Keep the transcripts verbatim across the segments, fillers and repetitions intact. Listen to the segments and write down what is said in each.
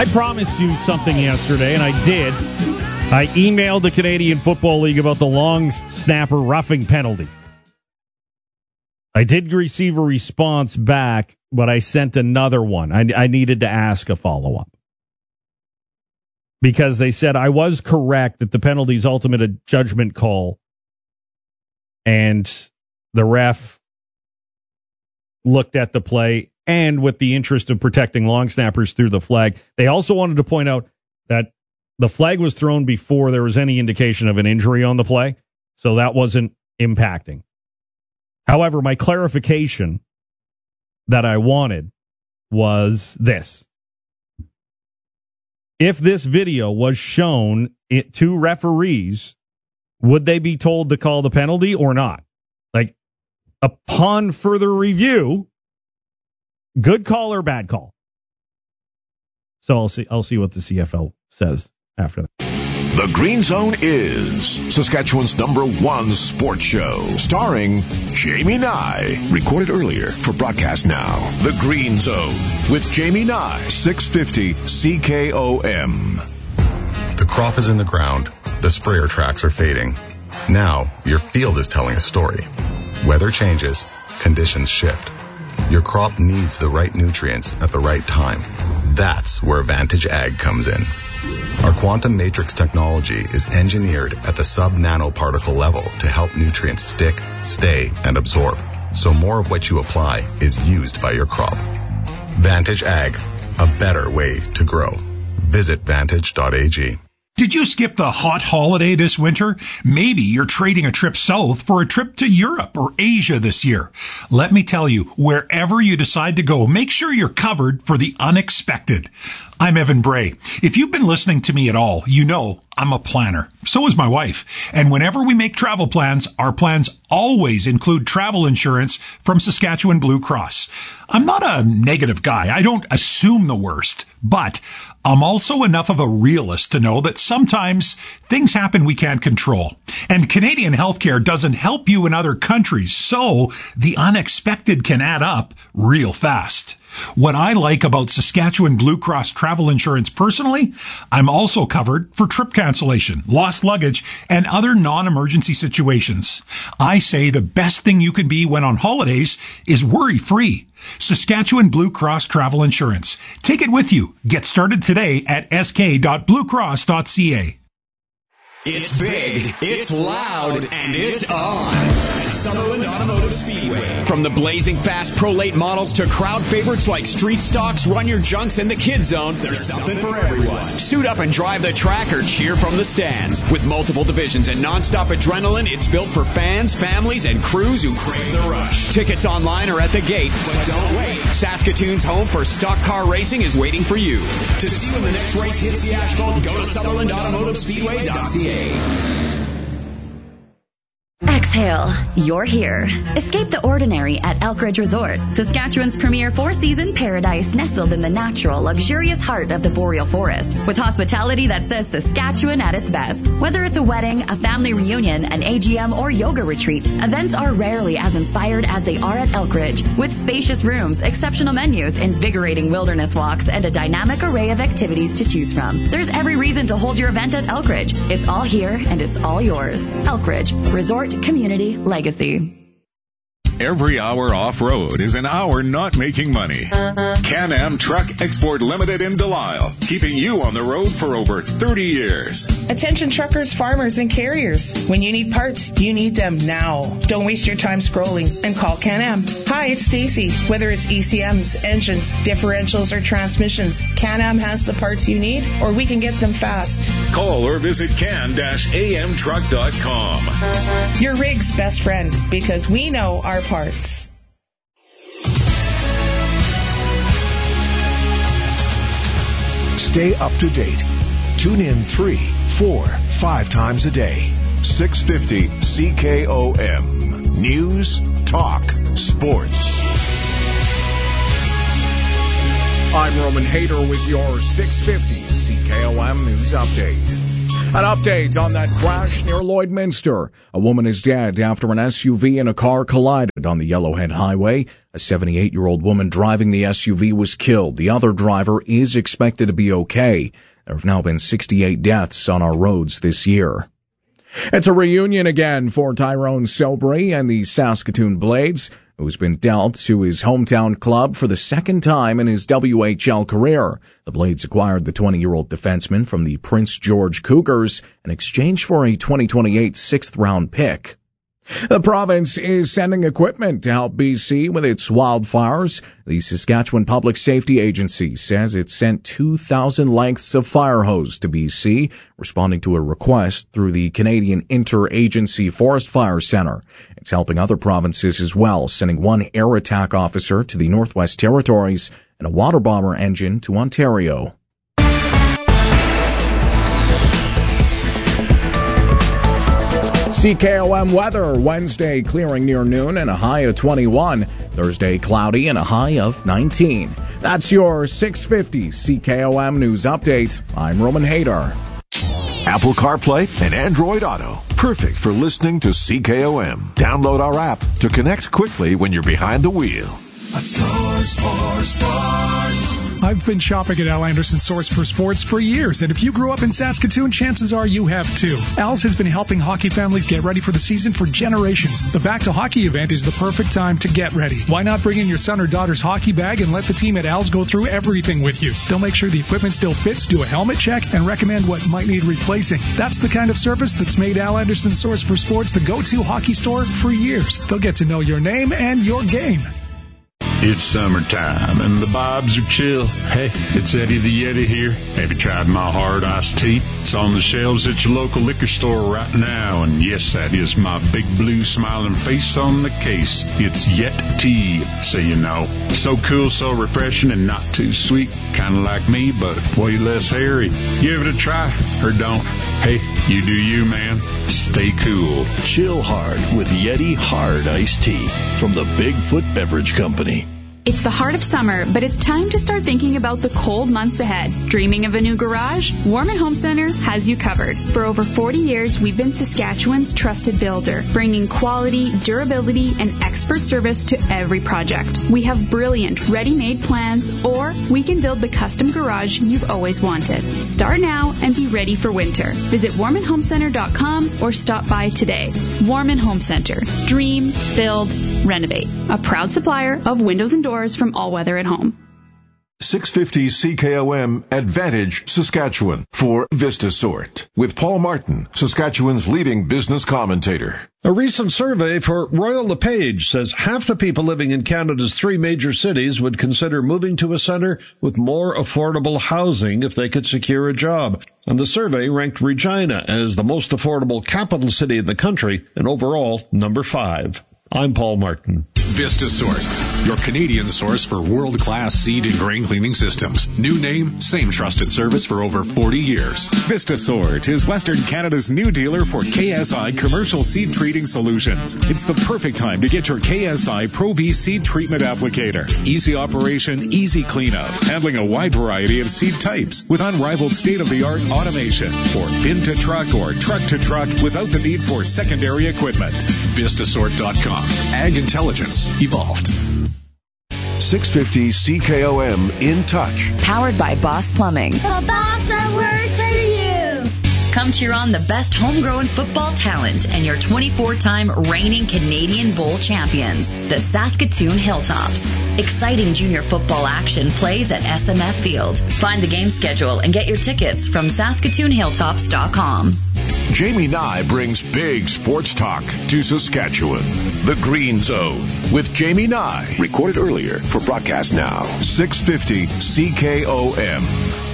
I promised you something yesterday, and I did. I emailed the Canadian Football League about the long snapper roughing penalty. I did receive a response back, but I sent another one. I, I needed to ask a follow-up. Because they said I was correct that the penalty is ultimate a judgment call, and the ref looked at the play, and with the interest of protecting long snappers through the flag. They also wanted to point out that the flag was thrown before there was any indication of an injury on the play, so that wasn't impacting. However, my clarification that I wanted was this. If this video was shown it, to referees, would they be told to call the penalty or not? Like, upon further review, good call or bad call? So I'll see. I'll see what the C F L says after that. The Green Zone is Saskatchewan's number one sports show, starring Jamie Nye. Recorded earlier for broadcast now. The Green Zone with Jamie Nye, six fifty C K O M. The crop is in the ground. The sprayer tracks are fading. Now, your field is telling a story. Weather changes. Conditions shift. Your crop needs the right nutrients at the right time. That's where Vantage Ag comes in. Our quantum matrix technology is engineered at the sub-nanoparticle level to help nutrients stick, stay, and absorb, so more of what you apply is used by your crop. Vantage Ag, a better way to grow. Visit vantage dot a g. Did you skip the hot holiday this winter? Maybe you're trading a trip south for a trip to Europe or Asia this year. Let me tell you, wherever you decide to go, make sure you're covered for the unexpected. I'm Evan Bray. If you've been listening to me at all, you know I'm a planner. So is my wife. And whenever we make travel plans, our plans always include travel insurance from Saskatchewan Blue Cross. I'm not a negative guy. I don't assume the worst. But I'm also enough of a realist to know that sometimes things happen we can't control. And Canadian healthcare doesn't help you in other countries. So the unexpected can add up real fast. What I like about Saskatchewan Blue Cross travel insurance personally, I'm also covered for trip cancellation, lost luggage, and other non-emergency situations. I say the best thing you can be when on holidays is worry-free. Saskatchewan Blue Cross travel insurance. Take it with you. Get started today at s k dot blue cross dot c a. It's big, it's loud, and it's on at Sutherland Automotive Speedway. From the blazing fast Pro Late models to crowd favorites like Street Stocks, Run Your Junks, and the Kid Zone, there's something for everyone. Suit up and drive the track or cheer from the stands. With multiple divisions and nonstop adrenaline, it's built for fans, families, and crews who crave the rush. Tickets online or at the gate, but don't wait. Saskatoon's home for stock car racing is waiting for you. To see when the next race hits the asphalt, go to Sutherland Automotive Speedway dot c a. Exhale. You're here. Escape the ordinary at Elkridge Resort, Saskatchewan's premier four-season paradise nestled in the natural, luxurious heart of the boreal forest, with hospitality that says Saskatchewan at its best. Whether it's a wedding, a family reunion, an A G M, or yoga retreat, events are rarely as inspired as they are at Elkridge, with spacious rooms, exceptional menus, invigorating wilderness walks, and a dynamic array of activities to choose from. There's every reason to hold your event at Elkridge. It's all here and it's all yours. Elkridge Resort Community Legacy. Every hour off-road is an hour not making money. Can-Am Truck Export Limited in Delisle, keeping you on the road for over thirty years. Attention truckers, farmers, and carriers. When you need parts, you need them now. Don't waste your time scrolling and call Can-Am. Hi, it's Stacy. Whether it's E C Ms, engines, differentials, or transmissions, Can-Am has the parts you need, or we can get them fast. Call or visit can dash a m truck dot com. Your rig's best friend, because we know our parts. Stay up to date. Tune in three, four, five times a day. six fifty C K O M. News, talk, sports. I'm Roman Hader with your six fifty C K O M News Update. An update on that crash near Lloydminster. A woman is dead after an S U V and a car collided on the Yellowhead Highway. A seventy-eight-year-old woman driving the S U V was killed. The other driver is expected to be okay. There have now been sixty-eight deaths on our roads this year. It's a reunion again for Tyrone Sobry and the Saskatoon Blades, who's been dealt to his hometown club for the second time in his W H L career. The Blades acquired the twenty-year-old defenseman from the Prince George Cougars in exchange for a twenty twenty-eight sixth-round pick. The province is sending equipment to help B C with its wildfires. The Saskatchewan Public Safety Agency says it sent two thousand lengths of fire hose to B C, responding to a request through the Canadian Interagency Forest Fire Centre. It's helping other provinces as well, sending one air attack officer to the Northwest Territories and a water bomber engine to Ontario. C K O M weather, Wednesday clearing near noon and a high of twenty-one. Thursday cloudy and a high of nineteen. That's your six fifty C K O M News Update. I'm Roman Hader. Apple CarPlay and Android Auto. Perfect for listening to C K O M. Download our app to connect quickly when you're behind the wheel. A source for sports. I've been shopping at Al Anderson Source for Sports for years, and if you grew up in Saskatoon, chances are you have too. Al's has been helping hockey families get ready for the season for generations. The Back to Hockey event is the perfect time to get ready. Why not bring in your son or daughter's hockey bag and let the team at Al's go through everything with you? They'll make sure the equipment still fits, do a helmet check, and recommend what might need replacing. That's the kind of service that's made Al Anderson Source for Sports the go-to hockey store for years. They'll get to know your name and your game. It's summertime and the vibes are chill. Hey, it's Eddie the Yeti here. Have you tried my hard iced tea? It's on the shelves at your local liquor store right now. And yes, that is my big blue smiling face on the case. It's Yet Tea, so you know. So cool, so refreshing, and not too sweet. Kind of like me, but way less hairy. Give it a try, or don't. Hey, you do you, man. Stay cool. Chill hard with Yeti Hard Iced Tea from the Bigfoot Beverage Company. It's the heart of summer, but it's time to start thinking about the cold months ahead. Dreaming of a new garage? Warman Home Center has you covered. For over forty years, we've been Saskatchewan's trusted builder, bringing quality, durability, and expert service to every project. We have brilliant, ready-made plans, or we can build the custom garage you've always wanted. Start now and be ready for winter. Visit warman home center dot com or stop by today. Warman Home Center. Dream, build, renovate. A proud supplier of windows and doors from All Weather at Home. six fifty C K O M Advantage Saskatchewan for VistaSort with Paul Martin, Saskatchewan's leading business commentator. A recent survey for Royal LePage says half the people living in Canada's three major cities would consider moving to a centre with more affordable housing if they could secure a job. And the survey ranked Regina as the most affordable capital city in the country and overall number five. I'm Paul Martin. VistaSort, your Canadian source for world-class seed and grain cleaning systems. New name, same trusted service for over forty years. VistaSort is Western Canada's new dealer for K S I commercial seed treating solutions. It's the perfect time to get your K S I Pro-V seed treatment applicator. Easy operation, easy cleanup, handling a wide variety of seed types with unrivaled state-of-the-art automation. For bin to truck or truck to truck without the need for secondary equipment. Vistasort dot com. Ag intelligence evolved. six fifty C K O M In Touch. Powered by Boss Plumbing. The boss that works for you. Come cheer on the best homegrown football talent and your twenty-four-time reigning Canadian Bowl champions, the Saskatoon Hilltops. Exciting junior football action plays at S M F Field. Find the game schedule and get your tickets from saskatoon hilltops dot com. Jamie Nye brings big sports talk to Saskatchewan. The Green Zone with Jamie Nye. Recorded earlier for broadcast now. six fifty C K O M.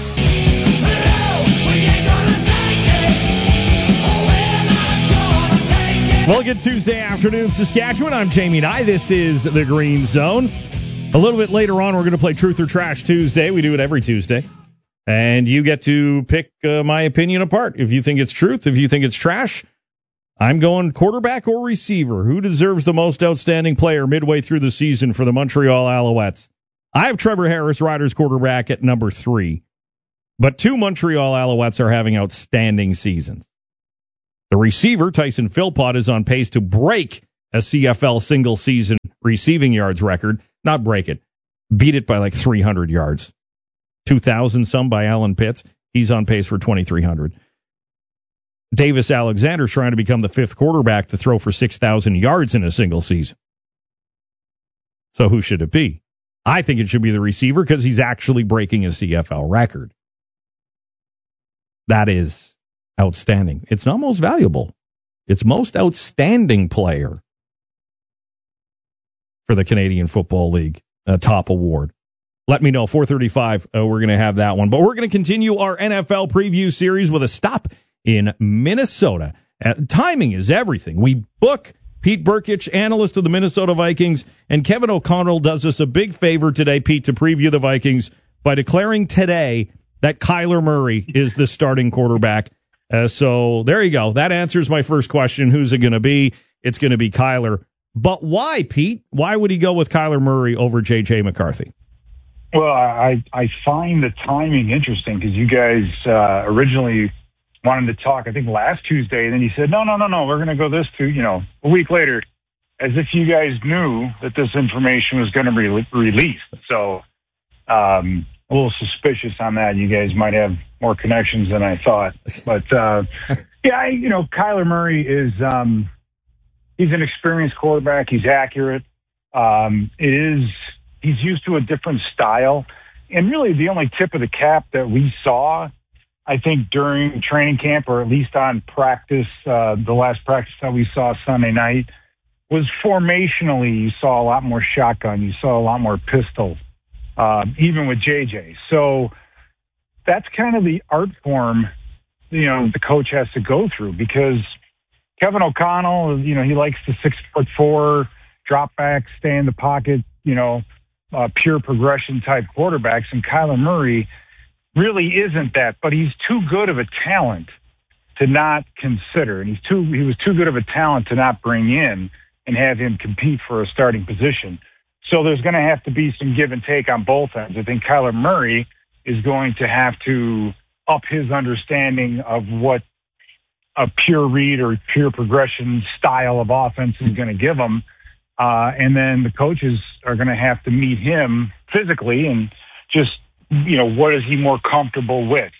Well, good Tuesday afternoon, Saskatchewan. I'm Jamie Nye. This is The Green Zone. A little bit later on, we're going to play Truth or Trash Tuesday. We do it every Tuesday. And you get to pick uh, my opinion apart. If you think it's truth, if you think it's trash, I'm going quarterback or receiver. Who deserves the most outstanding player midway through the season for the Montreal Alouettes? I have Trevor Harris, Riders quarterback, at number three. But two Montreal Alouettes are having outstanding seasons. The receiver, Tyson Philpott, is on pace to break a C F L single-season receiving yards record. Not break it. Beat it by like three hundred yards. two thousand some by Alan Pitts. He's on pace for twenty-three hundred. Davis Alexander's trying to become the fifth quarterback to throw for six thousand yards in a single season. So who should it be? I think it should be the receiver because he's actually breaking a C F L record. That is outstanding. It's not most valuable. It's most outstanding player for the Canadian Football League uh, top award. Let me know. four thirty-five, uh, we're going to have that one. But we're going to continue our N F L preview series with a stop in Minnesota. Uh, timing is everything. We book Pete Burkich, analyst of the Minnesota Vikings, and Kevin O'Connell does us a big favor today, Pete, to preview the Vikings by declaring today that Kyler Murray is the starting quarterback. Uh, so there you go. That answers my first question. Who's it going to be? It's going to be Kyler. But why, Pete? Why would he go with Kyler Murray over J J McCarthy? Well, I I find the timing interesting because you guys uh, originally wanted to talk, I think, last Tuesday, and then you said, no, no, no, no, we're going to go this to, you know, a week later, as if you guys knew that this information was going to be re- released. So um, a little suspicious on that. You guys might have more connections than I thought. But, uh, yeah, I, you know, Kyler Murray is um, he's an experienced quarterback. He's accurate. Um, it is he's used to a different style. And really the only tip of the cap that we saw, I think, during training camp, or at least on practice, uh, the last practice that we saw Sunday night, was formationally you saw a lot more shotgun. You saw a lot more pistol, uh, even with J J. So that's kind of the art form, you know, the coach has to go through, because Kevin O'Connell, you know, he likes the six foot four drop back, stay in the pocket, you know, uh, pure progression type quarterbacks. And Kyler Murray really isn't that, but he's too good of a talent to not consider. And he's too, he was too good of a talent to not bring in and have him compete for a starting position. So there's going to have to be some give and take on both ends. I think Kyler Murray is going to have to up his understanding of what a pure read or pure progression style of offense is going to give him. Uh, and then the coaches are going to have to meet him physically and just, you know, what is he more comfortable with?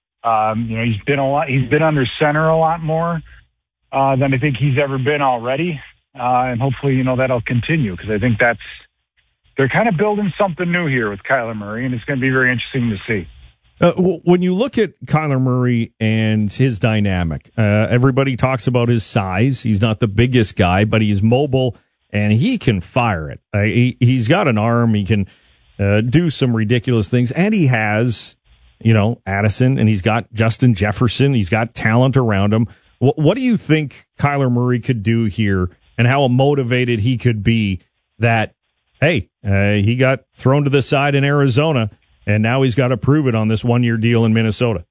Um, you know, he's been a lot, he's been under center a lot more uh, than I think he's ever been already. Uh, and hopefully, you know, that'll continue, because I think that's, they're kind of building something new here with Kyler Murray, and it's going to be very interesting to see. Uh, when you look at Kyler Murray and his dynamic, uh, everybody talks about his size. He's not the biggest guy, but he's mobile and he can fire it. Uh, he, he's got an arm. He can uh, do some ridiculous things. And he has, you know, Addison, and he's got Justin Jefferson. He's got talent around him. W- what do you think Kyler Murray could do here, and how motivated he could be that, hey, uh, he got thrown to the side in Arizona, and now he's got to prove it on this one-year deal in Minnesota?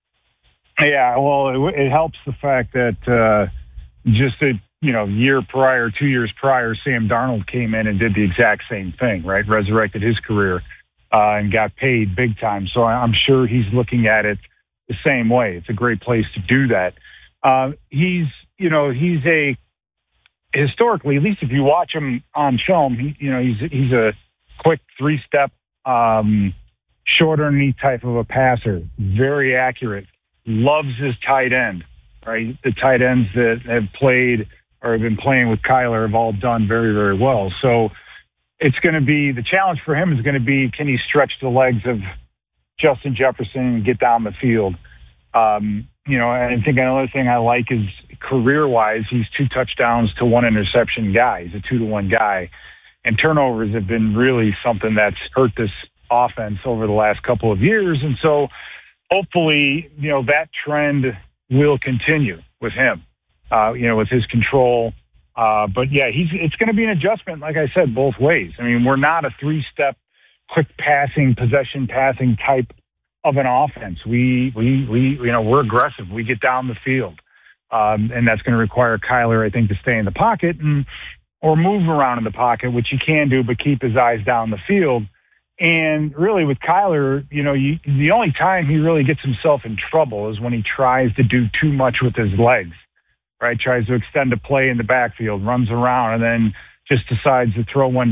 Yeah, well, it, it helps the fact that uh, just a you know year prior, two years prior, Sam Darnold came in and did the exact same thing, right? Resurrected his career uh, and got paid big time. So I'm sure he's looking at it the same way. It's a great place to do that. Uh, he's, you know, he's a historically, at least if you watch him on film, he, you know, he's he's a quick three-step, um, shorter knee type of a passer, very accurate, loves his tight end, right? The tight ends that have played or have been playing with Kyler have all done very, very well. So it's going to be, the challenge for him is going to be, can he stretch the legs of Justin Jefferson and get down the field? Um, you know, and I think another thing I like is career-wise, he's two touchdowns to one interception guy. He's a two-to-one guy. And turnovers have been really something that's hurt this offense over the last couple of years. And so hopefully, you know, that trend will continue with him, uh, you know, with his control. Uh, but, yeah, he's it's going to be an adjustment, like I said, both ways. I mean, we're not a three-step, quick passing, possession passing type of an offense. We, we, we, you know, we're aggressive. We get down the field. Um, and that's going to require Kyler, I think, to stay in the pocket and, or move around in the pocket, which he can do, but keep his eyes down the field. And really with Kyler, you know, you, the only time he really gets himself in trouble is when he tries to do too much with his legs, right? Tries to extend a play in the backfield, runs around, and then just decides to throw one